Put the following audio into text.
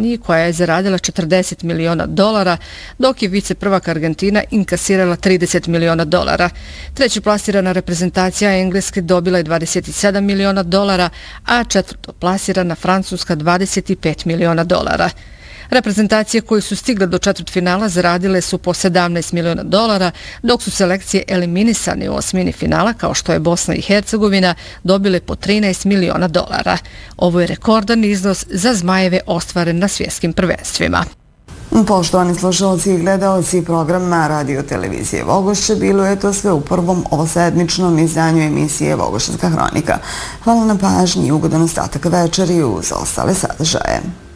Španiji koja je zaradila $40 miliona, dok je viceprvak Argentina inkasirala $30 miliona. Treću plasirana reprezentacija Engleske dobila je $27 miliona, a četvrto plasirana Francuska $25 miliona. Reprezentacije koje su stigle do četvrtfinala zaradile su po $17 miliona, dok su selekcije eliminisane u osmini finala, kao što je Bosna i Hercegovina, dobile po $13 miliona. Ovo je rekordan iznos za Zmajeve ostvaren na svjetskim prvenstvima. Poštovani slušalci i gledalci programa Radio Televizije Vogošće, bilo je to sve u prvom ovosedmičnom izdanju emisije Vogošćanska hronika. Hvala na pažnji i ugodan ostatak večeri uz ostale sadržaje.